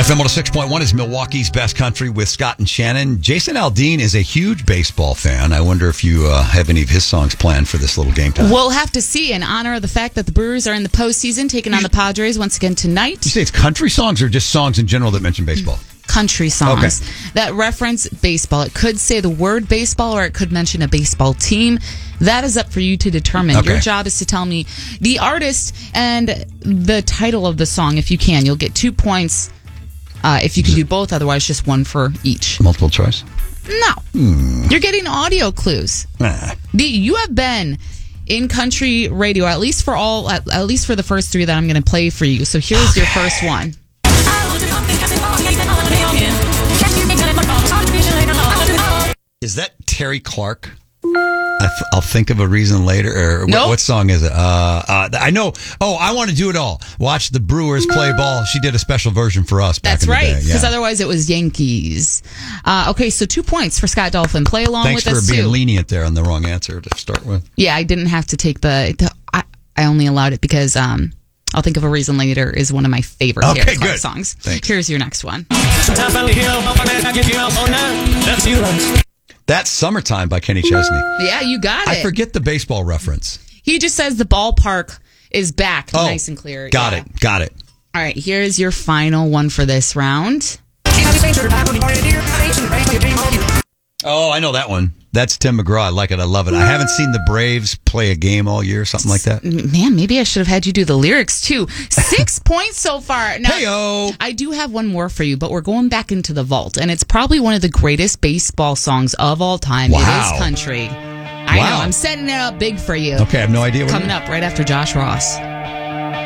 FM 106.1 is Milwaukee's Best Country with Scott and Shannon. Jason Aldean is a huge baseball fan. I wonder if you have any of his songs planned for this little game time. We'll have to see in honor of the fact that the Brewers are in the postseason, taking on the Padres once again tonight. You say it's country songs or just songs in general that mention baseball? Country songs that reference baseball. It could say the word baseball or it could mention a baseball team. That is up for you to determine. Okay. Your job is to tell me the artist and the title of the song if you can. You'll get 2 points if you can do both. Otherwise, just one for each. Multiple choice? No. You're getting audio clues. Nah. You have been in country radio, at least for the first three that I'm going to play for you. So here's your first one. Is that Terry Clark? I'll think of a reason later. Or Nope. What song is it? I know. Oh, I Want to Do It All. Watch the Brewers play ball. She did a special version for us back That's in the right, day. because Yeah. otherwise it was Yankees. Okay, so 2 points for Scott Dolphin. Play along Thanks with for us, being too. lenient there on the wrong answer to start with. Yeah, I didn't have to take I only allowed it because I'll Think of a Reason Later is one of my favorite Okay, Terry Clark good. songs. Thanks. Here's your next one. That's Summertime by Kenny Chesney. Yeah, you got it. I forget the baseball reference. He just says the ballpark is back, nice and clear. Got Yeah. it. Got it. All right, here's your final one for this round. Oh, I know that one. That's Tim McGraw. I like it. I love it. I haven't seen the Braves play a game all year, something like that. Man, maybe I should have had you do the lyrics too. 6 points so far. Now, Hey-o. I do have one more for you, but we're going back into the vault, and it's probably one of the greatest baseball songs of all time. Wow. It is country. I know. I'm setting it up big for you. Okay, I have no idea what Coming up right after Josh Ross.